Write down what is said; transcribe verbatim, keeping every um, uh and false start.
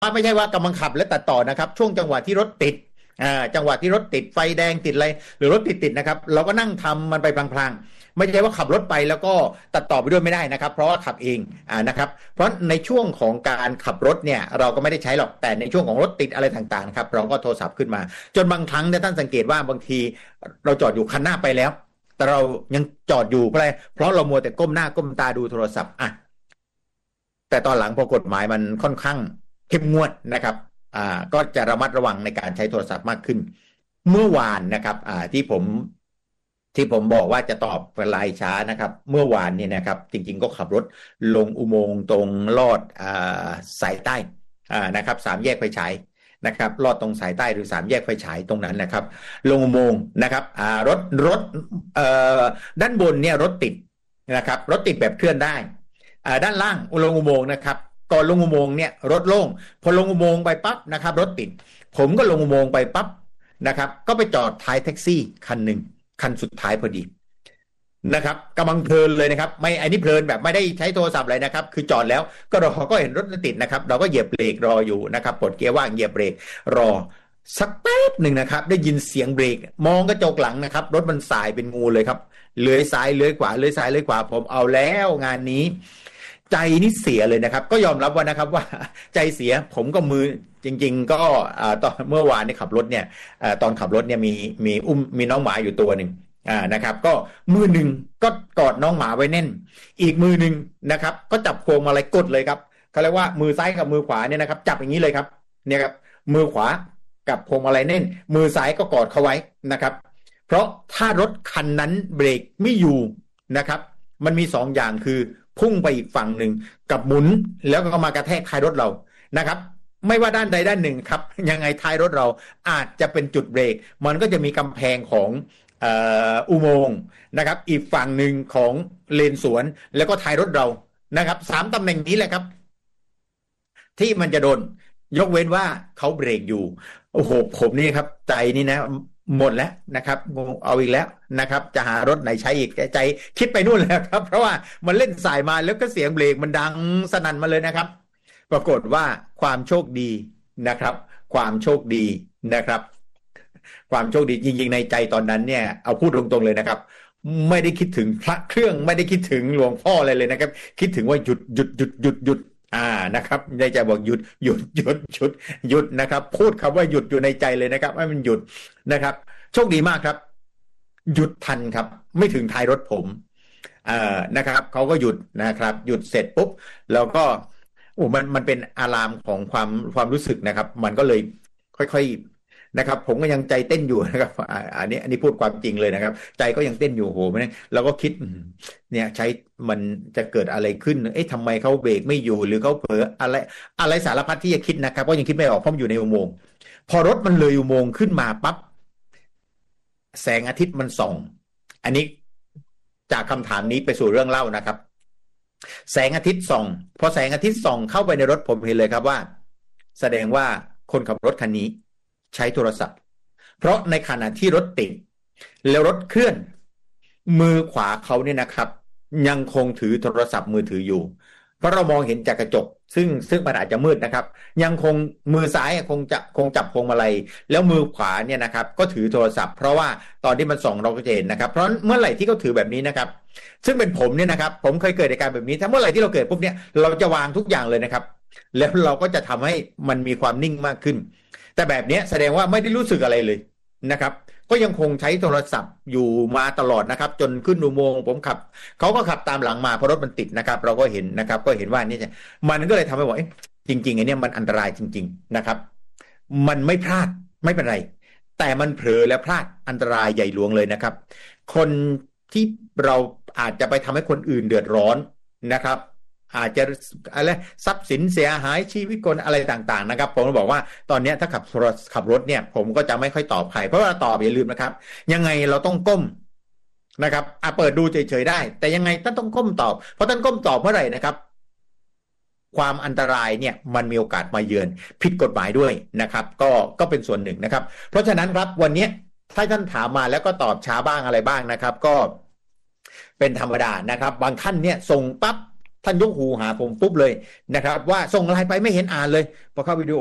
ไม่ใช่ว่ากำลังขับและตัดต่อนะครับช่วงจังหวะที่รถติดอ่าจังหวะที่รถติดไฟแดงติดอะไรหรือรถติดติดนะครับเราก็นั่งทำมันไปพลางๆไม่ใช่ว่าขับรถไปแล้วก็ตัดต่อไปด้วยไม่ได้นะครับเพราะว่าขับเองอ่านะครับเพราะในช่วงของการขับรถเนี่ยเราก็ไม่ได้ใช้หรอกแต่ในช่วงของรถติดอะไรต่างๆนะครับเราก็โทรศัพท์ขึ้นมาจนบางครั้งเนี่ยท่านสังเกตว่าบางทีเราจอดอยู่คันหน้าไปแล้วแต่เรายังจอดอยู่เพราะอะไรเพราะเรามัวแต่ก้มหน้าก้มตาดูโทรศัพท์อ่ะแต่ตอนหลังพอกฎหมายมันค่อนข้างเข้มงวดนะครับอ่าก็จะระมัดระวังในการใช้โทรศัพท์มากขึ้นเมื่อวานนะครับอ่าที่ผมที่ผมบอกว่าจะตอบไลน์ช้านะครับเมื่อวานเนี่ยนะครับจริงๆก็ขับรถลงอุโมงค์ตรงลอดอ่าสายใต้อ่านะครับสามแยกไฟฉายนะครับลอดตรงสายใต้หรือสามแยกไฟฉายตรงนั้นนะครับลงอุโมงค์นะครับอ่ารถรถเอ่อด้านบนเนี่ยรถติดนะครับรถติดแบบเคลื่อนได้อ่าด้านล่างลงอุโมงค์นะครับก่อนลงอุโมงค์เนี่ยรถโล่งพอลงอุโมงค์ไปปั๊บนะครับรถติดผมก็ลงอุโมงค์ไปปั๊บนะครับก็ไปจอดท้ายแท็กซี่คันหนึ่งคันสุดท้ายพอดีนะครับกำลังเพลินเลยนะครับไม่อันนี้เพลินแบบไม่ได้ใช้โทรศัพท์อะไรนะครับคือจอดแล้วก็รอก็เห็นรถติดนะครับเราก็เหยียบเบรกรออยู่นะครับปลดเกียร์ว่างเหยียบเบรกรอสักแป๊บหนึ่งนะครับได้ยินเสียงเบรกมองกระจกหลังนะครับรถมันสายเป็นงูเลยครับเลื้อยซ้ายเลื้อยขวาเลื้อยซ้ายเลื้อยขวาผมเอาแล้วงานนี้ใจนี่เสียเลยนะครับก็ยอมรับว่านะครับว่าใจเสียผมก็มือจริงๆก็ตอนเมื่อวานนี่ขับรถเนี่ยตอนขับรถเนี่ยมีมีอุ้มมีน้องหมาอยู่ตัวหนึ่งอ่านะครับก็มือหนึ่งก็กอดน้องหมาไว้แน่นอีกมือหนึ่งนะครับก็จับพวงมาลัยกดเลยครับเขาเรียกว่ามือซ้ายกับมือขวาเนี่ยนะครับจับอย่างนี้เลยครับเนี่ยครับมือขวากับพวงมาลัยแน่นมือซ้ายก็กอดเขาไว้นะครับเพราะถ้ารถคันนั้นเบรกไม่อยู่นะครับมันมีสองอย่างคือพุ่งไปอีกฝั่งหนึ่งกับหมุนแล้วก็มากระแทกท้ายรถเรานะครับไม่ว่าด้านใดด้านหนึ่งครับยังไงท้ายรถเราอาจจะเป็นจุดเบรกมันก็จะมีกำแพงของอุโมงค์นะครับอีกฝั่งหนึ่งของเลนสวนแล้วก็ท้ายรถเรานะครับสามตำแหน่งนี้แหละครับที่มันจะโดนยกเว้นว่าเขาเบรกอยู่โอ้โหผมนี่ครับใจนี่นะหมดแล้วนะครับเอาอีกแล้วนะครับจะหารถไหนใช้อีกใจคิดไปนู่นแล้วครับเพราะว่ามันเล่นสายมาแล้วก็เสียงเบรกมันดังสนั่นมาเลยนะครับปรากฏว่าความโชคดีนะครับความโชคดีนะครับความโชคดีจริงๆในใจตอนนั้นเนี่ยเอาพูดตรงๆเลยนะครับไม่ได้คิดถึงพระเครื่องไม่ได้คิดถึงหลวงพ่ออะไรเลยนะครับคิดถึงว่าหยุดหยุดหยุดหยุดหยุดอ่านะครับในใจบอกหยุดหยุดหยุดหยุดหยุดนะครับพูดคำว่าหยุดอยู่ในใจเลยนะครับให้มันหยุดนะครับโชคดีมากครับหยุดทันครับไม่ถึงท้ายรถผมอ่านะครับเขาก็หยุดนะครับหยุดเสร็จปุ๊บแล้วก็โอ้มันมันเป็นอารามของความความรู้สึกนะครับมันก็เลยค่อยๆนะครับผมก็ยังใจเต้นอยู่นะครับอันนี้อันนี้พูดความจริงเลยนะครับใจก็ยังเต้นอยู่โหมันเราก็คิดเนี่ยใช้มันจะเกิดอะไรขึ้นเอ๊ะทำไมเขาเบรกไม่อยู่หรือเขาเผลออะไรอะไรสารพัดที่จะคิดนะครับก็ยังคิดไม่ออกเพราะมันอยู่ในอุโมงค์พอรถมันเลยอุโมงค์ขึ้นมาปั๊บแสงอาทิตย์มันส่องอันนี้จากคำถามนี้ไปสู่เรื่องเล่านะครับแสงอาทิตย์ส่องพอแสงอาทิตย์ส่องเข้าไปในรถผมเห็นเลยครับว่าแสดงว่าคนขับรถคันนี้ใช้โทรศัพท์เพราะในขณะที่รถติดแล้วรถเคลื่อนมือขวาเขาเนี่ยนะครับยังคงถือโทรศัพท์มือถืออยู่เพราะเรามองเห็นจากกระจกซึ่งซึ่งมันอาจจะมืดนะครับยังคงมือซ้ายคงจะคงจับพวงมาลัยแล้วมือขวาเนี่ยนะครับก็ถือโทรศัพท์เพราะว่าตอนที่มันส่องเราก็จะเห็นนะครับเพราะเมื่อไหร่ที่เขาถือแบบนี้นะครับซึ่งเป็นผมเนี่ยนะครับผมเคยเกิดเหตุการณ์แบบนี้ถ้าเมื่อไหร่ที่เราเกิดปุ๊บเนี่ยเราจะวางทุกอย่างเลยนะครับแล้วเราก็จะทำให้มันมีความนิ่งมากขึ้นแต่แบบนี้แสดงว่าไม่ได้รู้สึกอะไรเลยนะครับก็ยังคงใช้โทรศัพท์อยู่มาตลอดนะครับจนขึ้นอุโมงค์ผมขับเขาก็ขับตามหลังมาเพราะรถมันติดนะครับเราก็เห็นนะครับก็เห็นว่านี่มันก็เลยทำให้บอกจริงๆไอ้นี่มันอันตรายจริงๆนะครับมันไม่พลาดไม่เป็นไรแต่มันเผลอและพลาดอันตรายใหญ่หลวงเลยนะครับคนที่เราอาจจะไปทำให้คนอื่นเดือดร้อนนะครับอาจจะอะไรทรัพย์สินเสียหายชีวิตคนอะไรต่างๆนะครับผมบอกว่าตอนนี้ถ้าขับขับรถเนี่ยผมก็จะไม่ค่อยตอบใครเพราะว่าตอบอย่าลืมนะครับยังไงเราต้องก้มนะครับอ่ะเปิดดูเฉยๆได้แต่ยังไงท่านต้องก้มตอบเพราะท่านก้มตอบเมื่อไหร่นะครับความอันตรายเนี่ยมันมีโอกาสมาเยือนผิดกฎหมายด้วยนะครับก็ก็เป็นส่วนหนึ่งนะครับเพราะฉะนั้นครับวันนี้ถ้าท่านถามมาแล้วก็ตอบช้าบ้างอะไรบ้างนะครับก็เป็นธรรมดานะครับบางท่านเนี่ยส่งปั๊บท่านยกหูหาผมปุ๊บเลยนะครับว่าส่งไลน์ไปไม่เห็นอ่านเลยพอเข้าวิดีโอ